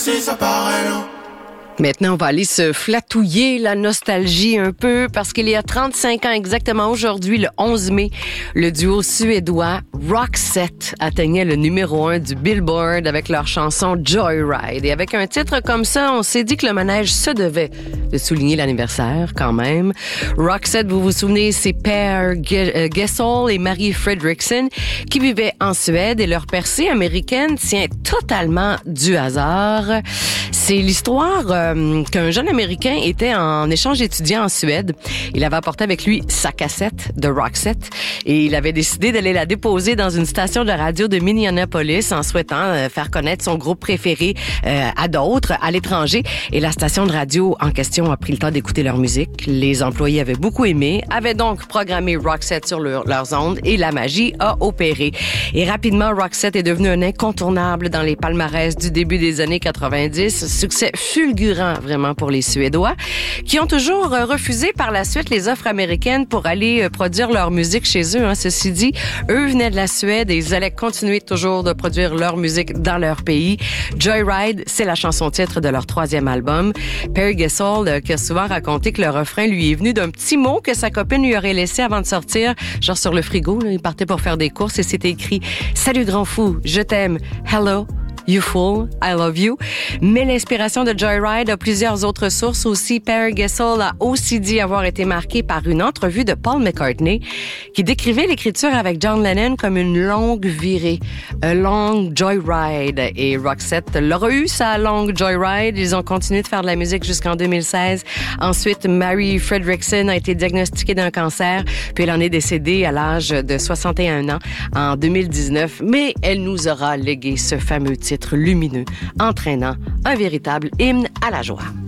si ça paraît long. Maintenant, on va aller se flatouiller la nostalgie un peu parce qu'il y a 35 ans exactement aujourd'hui, le 11 mai, le duo suédois Roxette atteignait le numéro 1 du Billboard avec leur chanson Joyride. Et avec un titre comme ça, on s'est dit que le manège se devait de souligner l'anniversaire quand même. Roxette, vous vous souvenez, c'est Per Gessle et Marie Fredriksson qui vivaient en Suède et leur percée américaine tient totalement du hasard. C'est l'histoire qu'un jeune Américain était en échange étudiant en Suède. Il avait apporté avec lui sa cassette de Roxette et il avait décidé d'aller la déposer dans une station de radio de Minneapolis en souhaitant faire connaître son groupe préféré à d'autres, à l'étranger. Et la station de radio en question a pris le temps d'écouter leur musique. Les employés avaient beaucoup aimé, avaient donc programmé Roxette sur leurs ondes et la magie a opéré. Et rapidement, Roxette est devenu un incontournable dans les palmarès du début des années 90. Succès fulgurant vraiment pour les Suédois, qui ont toujours refusé par la suite les offres américaines pour aller produire leur musique chez eux. Ceci dit, eux venaient de la Suède et ils allaient continuer toujours de produire leur musique dans leur pays. Joyride, c'est la chanson-titre de leur 3e album. Per Gessle, qui a souvent raconté que le refrain lui est venu d'un petit mot que sa copine lui aurait laissé avant de sortir, genre sur le frigo. Il partait pour faire des courses et c'était écrit « Salut grand fou, je t'aime, hello ». You Fool, I Love You. Mais l'inspiration de Joyride a plusieurs autres sources aussi. Per Gessle a aussi dit avoir été marqué par une entrevue de Paul McCartney qui décrivait l'écriture avec John Lennon comme une longue virée, a long joyride. Et Roxette l'aura eu sa longue joyride. Ils ont continué de faire de la musique jusqu'en 2016. Ensuite, Mary Fredriksson a été diagnostiquée d'un cancer, puis elle en est décédée à l'âge de 61 ans en 2019. Mais elle nous aura légué ce fameux titre lumineux, entraînant un véritable hymne à la joie.